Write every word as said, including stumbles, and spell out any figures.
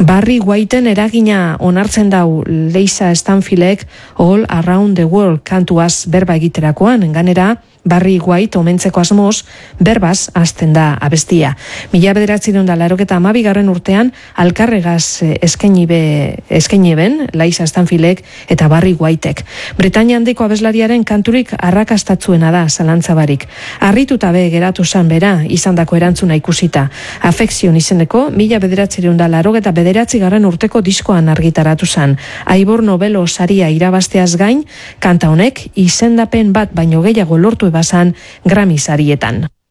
Barry Whiteen eragina onartzen dau Lisa Stanfieldek All Around the World kantuaz berba egiterakoan, ganera Barry White omentzeko asmoz berbaz hasten da abestia. Mila bederatziehun eta laurogeita hamabigarren urtean alkarregaz eskaini be eskaini ben Lisa Stanfieldek eta Barry Whitek. Britainia handiko abeslariaren kanturik arrakastatzuena da zalantzabarik. Harrituta be geratu zan bera izandako erantzuna ikusita. Affection izeneko mila bederatziehun eta laurogeita bederatzigarren urteko diskoan argitaratu zan. Ivor Novello saria irabazteaz gain, kanta honek izendapen bat baino gehiago lortu bazan Grammy sarietan.